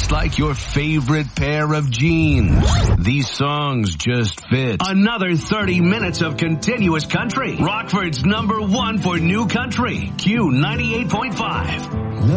just like your favorite pair of jeans. These songs just fit. Another 30 minutes of continuous country. Rockford's #1 for new country. Q 98.5.